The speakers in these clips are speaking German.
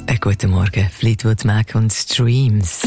Guten Morgen, Fleetwood Mac und Dreams.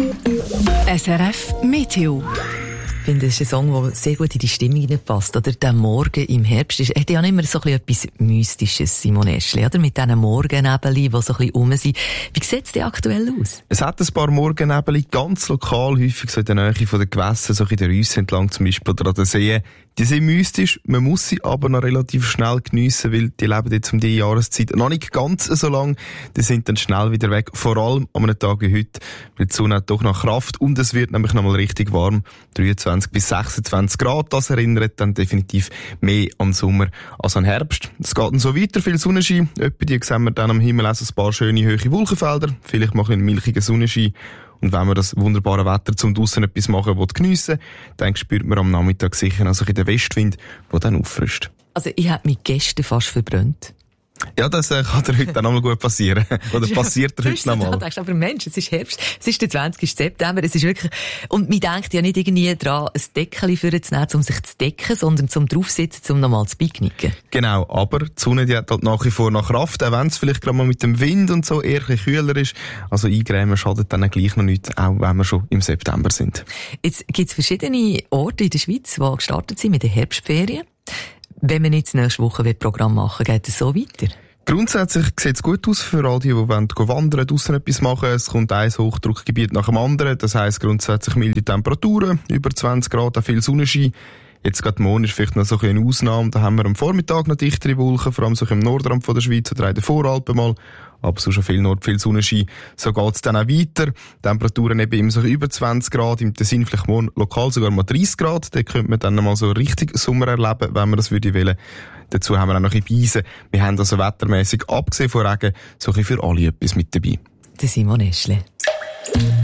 SRF Meteo. Ich finde, das ist ein Song, der sehr gut in die Stimmung passt. Oder der Morgen im Herbst hat ja immer so etwas Mystisches, Simon Eschli, oder? Mit diesen Morgennebeln, die so ein bisschen rum sind. Wie sieht es denn aktuell aus? Es hat ein paar Morgennebel, ganz lokal, häufig so in der Nähe von den Gewässern, so in der Rüsse entlang zum Beispiel oder an den Seen. Die sind mystisch, man muss sie aber noch relativ schnell geniessen, weil die leben jetzt um diese Jahreszeit noch nicht ganz so lang. Die sind dann schnell wieder weg, vor allem an einem Tag wie heute, weil die Sonne hat doch noch Kraft und es wird nämlich noch mal richtig warm, 23 bis 26 Grad. Das erinnert dann definitiv mehr an Sommer als an Herbst. Es geht dann so weiter, viel Sonnenschein. Etwa die sehen wir dann am Himmel auch so ein paar schöne hohe Wolkenfelder, vielleicht mal ein milchiger Sonnenschein. Und wenn man das wunderbare Wetter zum draussen etwas machen will, geniessen, dann spürt man am Nachmittag sicher also den Westwind, der dann auffrischt. Also ich habe mich gestern fast verbrannt. Ja, das kann dir heute noch mal gut passieren. Oder passiert dir heute noch mal. Du denkst, aber Mensch, es ist Herbst, es ist der 20. September, es ist wirklich, und man denkt ja nicht irgendwie dran, ein Deckchen vorzunehmen, um sich zu decken, sondern zum draufsitzen, um nochmal zu picknicken. Genau, aber die Sonne, die hat halt nach wie vor noch Kraft, auch wenn es vielleicht gerade mal mit dem Wind und so eher ein bisschen kühler ist. Also eingrämen schadet dann gleich noch nicht, auch wenn wir schon im September sind. Jetzt gibt es verschiedene Orte in der Schweiz, die gestartet sind mit den Herbstferien. Wenn wir jetzt nächste Woche ein Programm machen, geht es so weiter? Grundsätzlich sieht es gut aus für all die wandern, draussen etwas machen. Es kommt ein Hochdruckgebiet nach dem anderen. Das heisst grundsätzlich milde Temperaturen, über 20 Grad, auch viel Sonnenschein. Jetzt gerade morgen ist vielleicht noch so eine Ausnahme. Da haben wir am Vormittag noch dichtere Wolken, vor allem so im Nordrand von der Schweiz oder in den Voralpen mal. Aber so schon viel Sonnenschein. So geht's dann auch weiter. Temperaturen eben immer so über 20 Grad. Im Tessin vielleicht morgen lokal sogar mal 30 Grad. Da könnte man dann mal so richtig Sommer erleben, wenn man das würde wollen. Dazu haben wir auch noch ein bisschen Eisen. Wir haben also wettermässig, abgesehen von Regen, so ein bisschen für alle etwas mit dabei. Der Simon Eschli.